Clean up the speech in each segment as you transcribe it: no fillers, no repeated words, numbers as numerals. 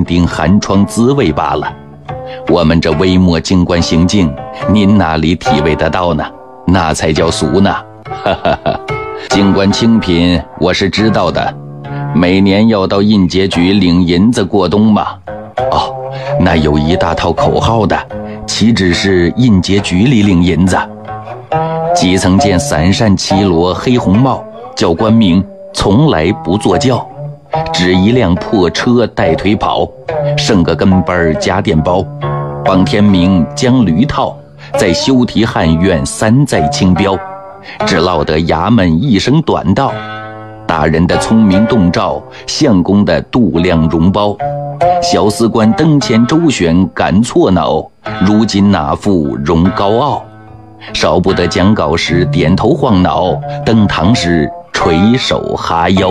定寒窗滋味罢了。我们这微末京官行径，您哪里体味得到呢？那才叫俗呢！哈哈哈。京官清贫我是知道的，每年要到印节局领银子过冬嘛。哦，那有一大套口号的，岂止是印节局里领银子？基层见伞扇齐罗黑红帽，叫官名从来不坐轿，只一辆破车带腿跑，剩个跟班加电包，帮天明将驴套，在修提汉院3载青标，只落得衙门一声短道。大人的聪明洞照，相公的度量容包，小司官登前周旋赶错脑，如今哪复容高傲？少不得讲稿时点头晃脑，登堂时垂手哈腰。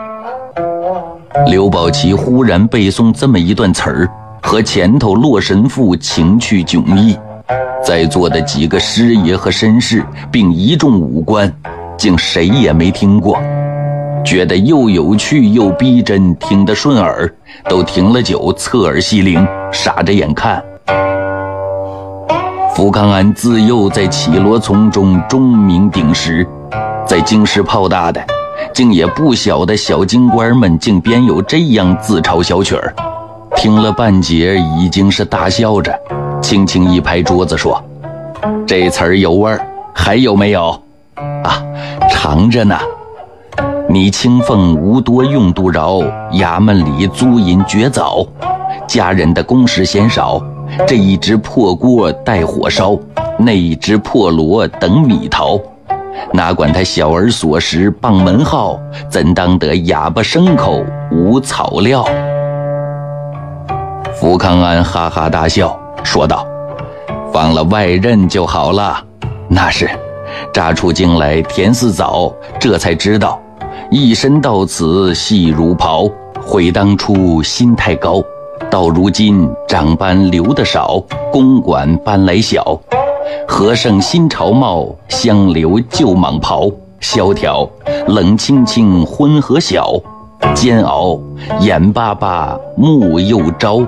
刘宝奇忽然背诵这么一段词儿，和前头骆神父情趣迥异，在座的几个师爷和绅士并一众武官，竟谁也没听过，觉得又有趣又逼真，听得顺耳，都停了酒，侧耳细聆，傻着眼看。福康安自幼在绮罗丛中钟鸣鼎食，在京师泡大的，竟也不晓得小京官们竟编有这样自嘲小曲儿。听了半截，已经是大笑着，轻轻一拍桌子说：“这词儿有味儿，还有没有？啊，长着呢。你清奉无多用度饶，衙门里租银绝早，家人的工时嫌少，这一只破锅待火烧，那一只破锣等米淘，哪管他小儿所食傍门号，怎当得哑巴牲口无草料？”福康安哈哈大笑，说道：“放了外任就好了。那是乍出京来甜似枣，这才知道一身到此细如袍，悔当初心太高，到如今长班留得少，公馆搬来小，和盛新朝帽，相留旧蟒袍，萧条冷清清昏和小，煎熬眼巴巴目又招。”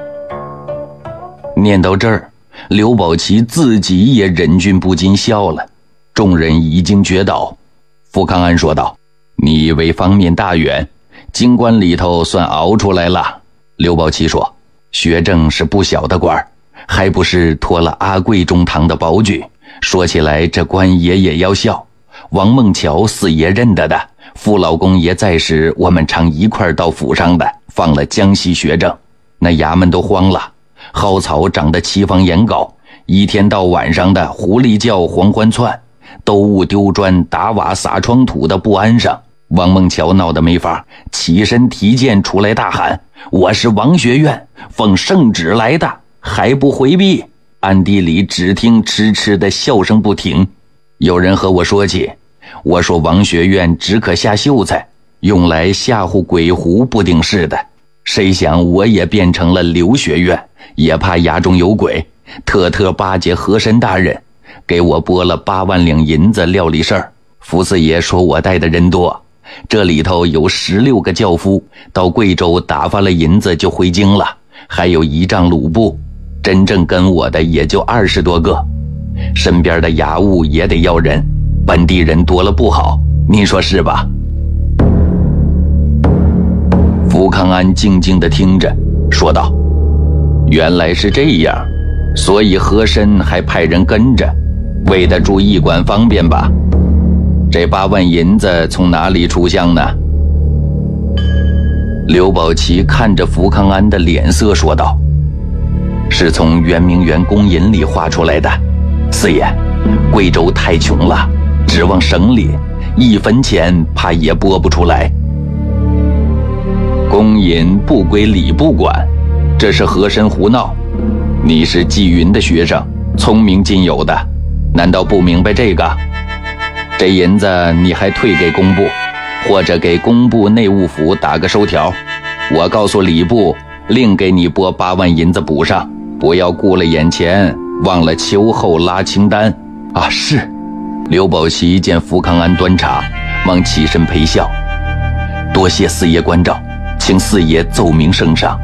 念到这儿，刘宝奇自己也忍俊不禁笑了。众人已经觉倒。福康安说道：“你以为方面大远，京官里头算熬出来了。”刘宝奇说：“学政是不小的官，还不是托了阿贵中堂的保举。说起来这官爷也要笑，王孟桥四爷认得的，傅老公爷在时我们常一块到府上的，放了江西学政，那衙门都慌了，蒿草长得齐方眼稿，一天到晚上的狐狸叫黄欢窜，斗物丢砖打瓦撒窗土的不安上。王孟桥闹得没法，起身提剑出来大喊：我是王学院奉圣旨来的，还不回避？暗地里只听痴痴的笑声不停。有人和我说起，我说王学院只可下秀才，用来吓唬鬼狐不定是的。谁想我也变成了刘学院，也怕衙中有鬼，特巴结和珅大人，给我拨了8万两银子料理事儿。福四爷说我带的人多，这里头有16个轿夫，到贵州打发了银子就回京了，还有1丈鲁布，真正跟我的也就20多个。身边的衙务也得要人，本地人多了不好，您说是吧？福康安静静地听着，说道：原来是这样，所以和珅还派人跟着，为得住驿馆方便吧？这8万银子从哪里出项呢？刘宝奇看着福康安的脸色说道：是从圆明园公银里划出来的。四爷，贵州太穷了，指望省里1分钱怕也拨不出来。公银不归礼部管，这是和珅胡闹。你是纪云的学生，聪明尽有的，难道不明白这个？这银子你还退给工部，或者给工部内务府打个收条，我告诉礼部，另给你拨8万银子补上，不要顾了眼前，忘了秋后拉清单。啊，是。刘宝奇见福康安端茶，忙起身陪笑：多谢四爷关照，请四爷奏明圣上，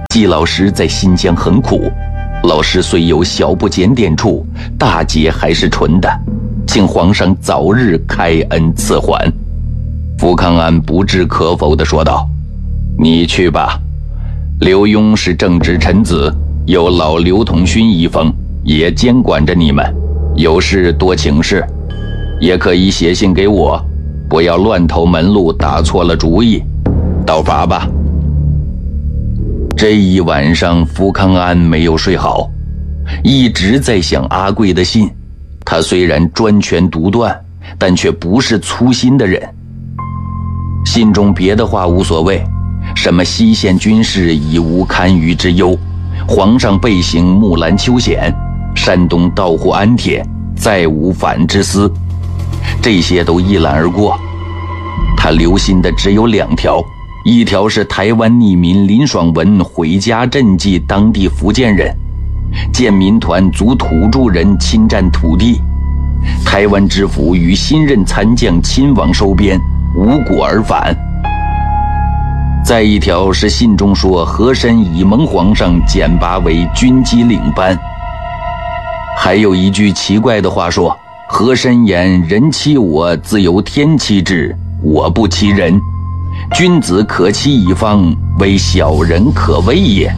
季老师在新疆很苦，老师虽有小不检点处，大节还是纯的，请皇上早日开恩赐还。福康安不置可否地说道：你去吧，刘墉是正直臣子，有老刘统勋一封，也监管着你们，有事多请示，也可以写信给我，不要乱投门路，打错了主意。道法吧。这一晚上福康安没有睡好，一直在想阿贵的信。他虽然专权独断，但却不是粗心的人。信中别的话无所谓，什么西线军事已无堪虞之忧，皇上备行木兰秋险，山东到户安帖，再无反之思，这些都一览而过。他留心的只有2条，一条是台湾匿民林爽文回家赈济当地福建人，见民团阻土著人侵占土地，台湾知府与新任参将亲往收编，无果而返。再一条是信中说和珅已蒙皇上简拔为军机领班，还有一句奇怪的话说，和珅言人欺我自由天欺之，我不欺人，君子可欺一方，为小人可畏也。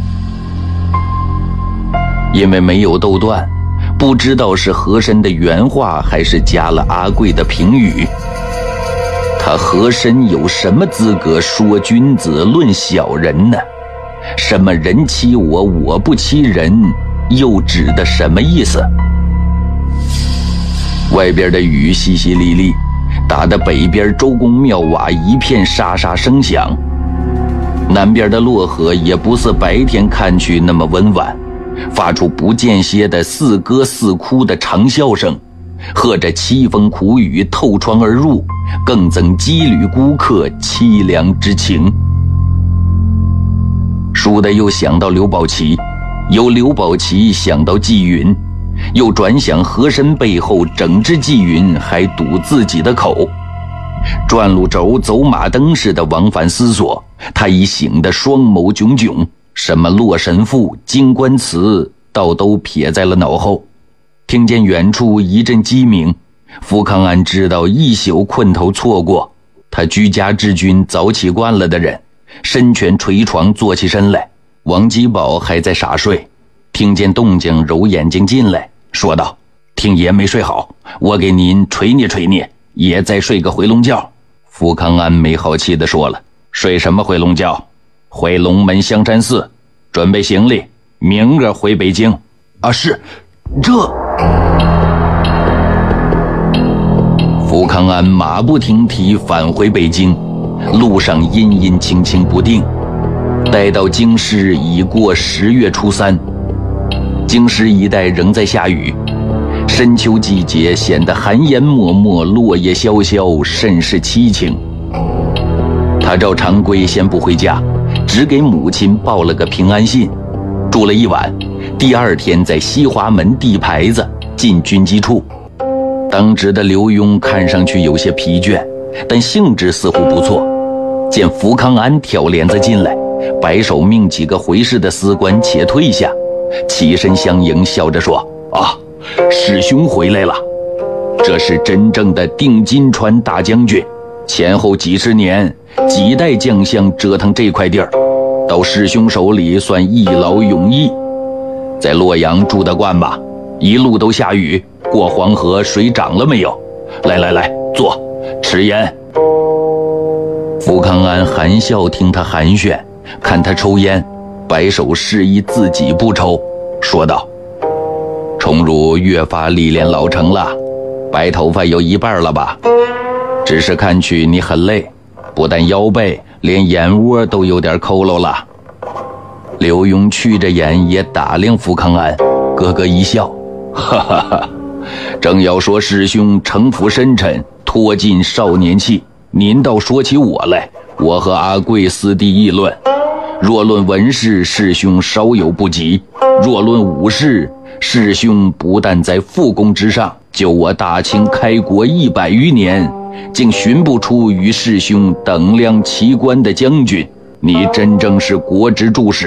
因为没有斗断，不知道是和珅的原话还是加了阿贵的评语。他和珅有什么资格说君子论小人呢？什么人欺我，我不欺人，又指的什么意思？外边的雨淅淅沥沥，打得北边周公庙瓦一片沙沙声响，南边的洛河也不似白天看去那么温婉，发出不间歇的似歌似哭的长啸声，和着凄风苦雨透窗而入，更增羁旅孤客凄凉之情。倏地又想到刘宝奇，由刘宝奇想到纪云，又转想和珅背后整治纪云还堵自己的口，转路轴走马灯似的往返思索，他已醒得双眸炯炯，什么洛神赋、金冠词倒都撇在了脑后。听见远处一阵鸡鸣，福康安知道一宿困头错过。他居家治军早起惯了的人，身蜷捶床坐起身来。王吉宝还在傻睡，听见动静揉眼睛进来，说道：听爷没睡好，我给您捶捏捶捏，爷再睡个回笼觉。福康安没好气地说了：睡什么回笼觉？回龙门香山寺，准备行李，明儿回北京。啊，是，这。福康安马不停蹄返回北京，路上阴阴晴晴不定。待到京师已过10月初3，京师一带仍在下雨，深秋季节显得寒烟漠漠，落叶萧萧，甚是凄清。他照常规先不回家，只给母亲报了个平安信，住了一晚，第2天在西华门递牌子进军机处。当值的刘墉看上去有些疲倦，但兴致似乎不错。见福康安挑帘子进来，摆手命几个回事的司官且退下，起身相迎，笑着说：啊，师兄回来了，这是真正的定金川大将军，前后几十年几代将相折腾这块地儿，到师兄手里算一劳永逸。在洛阳住得惯吧？一路都下雨，过黄河水涨了没有？来来来，坐，吃烟。福康安含笑听他寒暄，看他抽烟，摆手示意自己不抽，说道：崇儒越发历练老成了，白头发有一半了吧？只是看去你很累，不但腰背，连眼窝都有点佝偻了。刘墉觑着眼也打量福康安，咯咯一笑，哈哈哈，正要说师兄城府深沉，脱尽少年气，您倒说起我来，我和阿贵私地议论，若论文事，师兄稍有不及；若论武事，师兄不但在副功之上，就我大清开国100余年，竟寻不出与师兄等量齐观的将军。你真正是国之柱石，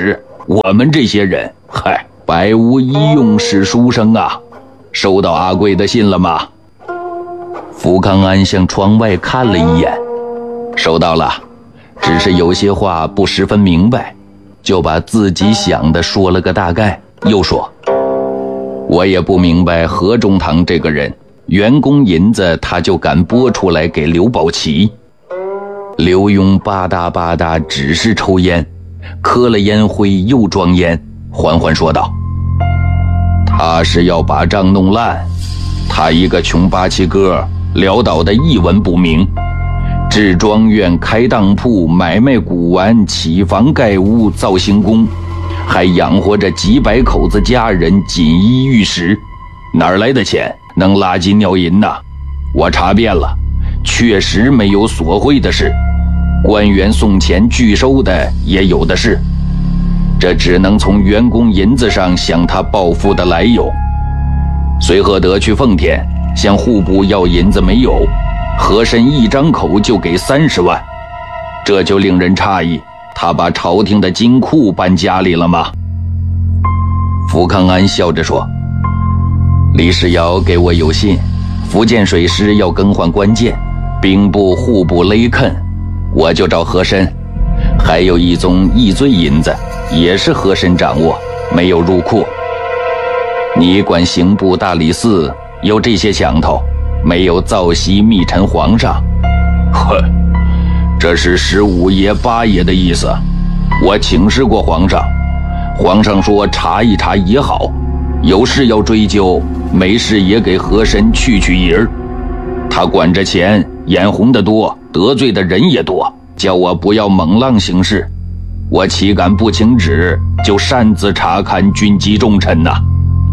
我们这些人，百无一用是书生啊。收到阿贵的信了吗？福康安向窗外看了一眼，收到了，只是有些话不十分明白，就把自己想的说了个大概，又说，我也不明白何中堂这个人，员工银子他就敢拨出来给刘宝奇。刘墉吧嗒吧嗒只是抽烟，磕了烟灰又装烟，缓缓说道，他是要把账弄烂，他一个穷八七哥，潦倒的一文不名，置庄院，开当铺，买卖古玩，起房盖屋，造行宫，还养活着几百口子家人，锦衣玉食，哪儿来的钱能拉金尿银呢？我查遍了，确实没有索贿的事，官员送钱拒收的也有的是，这只能从员工银子上向他报复的来由。随贺德去奉天向户部要银子没有，和珅一张口就给30万，这就令人诧异，他把朝廷的金库搬家里了吗？福康安笑着说，李世尧给我有信，福建水师要更换关键，兵部户部勒肯，我就找和珅，还有一宗易罪银子也是和珅掌握，没有入库。你管刑部大理寺有这些墙头，没有造袭密陈皇上。这是15爷8爷的意思，我请示过皇上，皇上说查一查也好，有事要追究，没事也给和珅去银儿。他管着钱，眼红的多，得罪的人也多，叫我不要猛浪行事，我岂敢不请旨，就擅自查看军机重臣呐。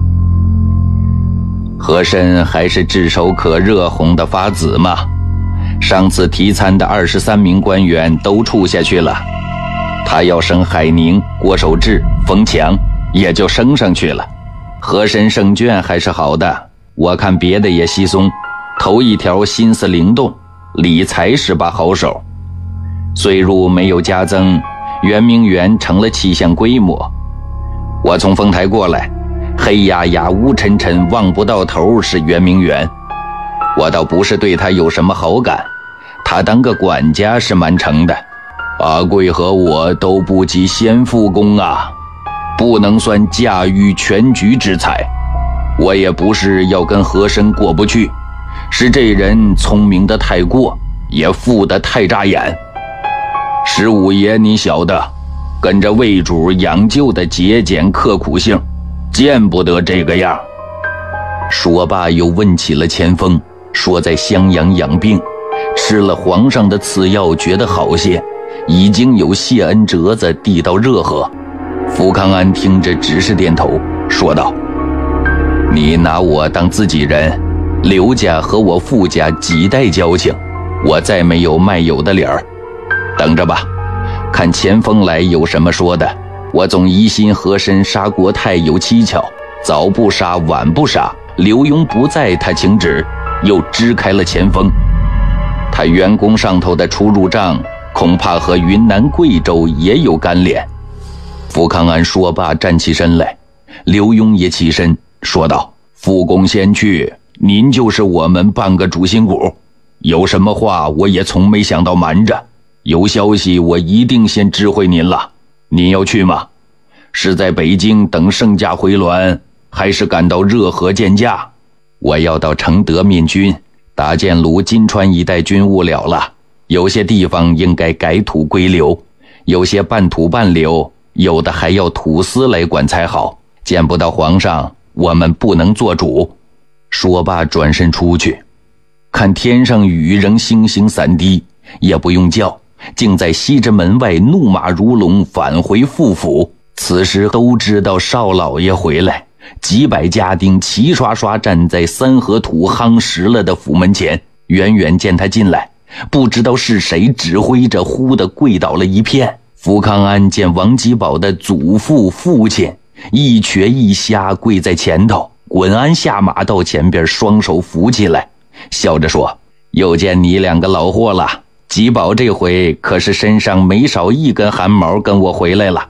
和珅还是炙手可热，红得发紫嘛。上次提参的23名官员都处下去了，他要升海宁、郭守志、冯强，也就升上去了。和珅胜券还是好的，我看别的也稀松，头一条心思灵动，理财是把好手。岁入没有加增，圆明园成了气象规模。我从丰台过来，黑压压乌沉沉望不到头是圆明园，我倒不是对他有什么好感，他当个管家是蛮成的。阿贵和我都不及先父公啊，不能算驾驭全局之才。我也不是要跟和珅过不去，是这人聪明得太过，也富得太扎眼。15爷你晓得，跟着魏主养就的节俭刻苦性，见不得这个样。说罢又问起了钱锋，说在襄阳养病，吃了皇上的赐药觉得好些，已经有谢恩折子递到热河。福康安听着只是点头，说道，你拿我当自己人，刘家和我父家几代交情，我再没有卖友的理儿。等着吧，看钱锋来有什么说的。我总疑心和珅杀国泰有蹊跷，早不杀晚不杀，刘墉不在他请旨，又支开了钱锋，他员工上头的出入账恐怕和云南贵州也有干连。福康安说罢站起身来，刘墉也起身说道，副公先去，您就是我们半个主心骨，有什么话我也从没想到瞒着，有消息我一定先知会您了。您要去吗？是在北京等圣驾回銮，还是赶到热河见驾？我要到承德面军，大建鲁金川一带军务了，有些地方应该改土归流，有些半土半流，有的还要土司来管才好，见不到皇上，我们不能做主。说罢转身出去，看天上雨仍星星散滴，也不用叫，竟在西直门外怒马如龙返回傅府。此时都知道少老爷回来，几百家丁齐刷刷站在三合土夯实了的府门前，远远见他进来，不知道是谁指挥着，忽地跪倒了一片。福康安见王吉宝的祖父父亲一瘸一瞎跪在前头，滚鞍下马到前边，双手扶起来，笑着说，又见你两个老货了，吉宝这回可是身上没少一根汗毛跟我回来了，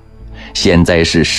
现在是